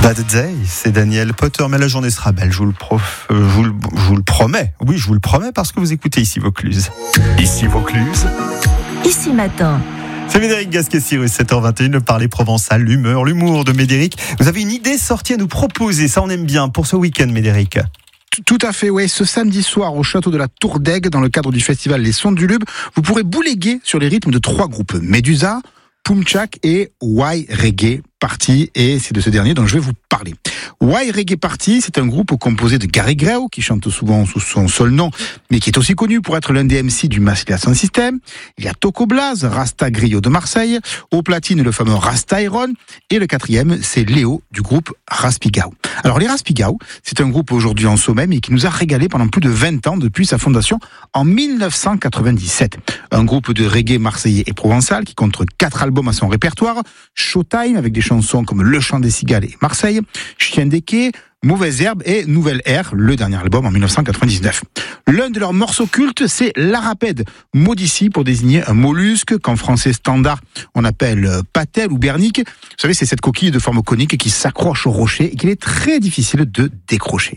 Bad Day, c'est Daniel Potter, mais la journée sera belle, je vous le promets. Oui, je vous le promets parce que vous écoutez Ici Vaucluse. Ici Vaucluse. Ici Matin. C'est Médéric Gasquet-Cyrus, 7h21, le parler provençal, l'humour de Médéric. Vous avez une idée sortie à nous proposer, ça on aime bien, pour ce week-end, Médéric. Tout à fait, oui. Ce samedi soir, au château de la Tour d'Aigue, dans le cadre du festival Les Sons du Lube, vous pourrez bouléguer sur les rythmes de 3 groupes. Medusa, Pumchak et Why Reggae Party, et c'est de ce dernier dont je vais vous parler. Why Reggae Party, c'est un groupe composé de Gary Grau, qui chante souvent sous son seul nom, mais qui est aussi connu pour être l'un des MC du Massilia Sound System. Il y a Toco Blaze, Rasta Griot de Marseille, au platine le fameux Rasta Iron, et le 4e, c'est Léo du groupe Raspigao. Alors les Raspigao, c'est un groupe aujourd'hui en sommet, mais qui nous a régalé pendant plus de 20 ans depuis sa fondation en 1997. Un groupe de reggae marseillais et provençal qui compte 4 albums à son répertoire, Showtime avec des chansons comme Le Chant des Cigales et Marseille, Chien des Quais, Mauvaise Herbe et Nouvelle Ère, le dernier album en 1999. L'un de leurs morceaux cultes, c'est l'Arapède, mot d'ici pour désigner un mollusque qu'en français standard on appelle patelle ou bernique. Vous savez, c'est cette coquille de forme conique qui s'accroche au rocher et qu'il est très difficile de décrocher.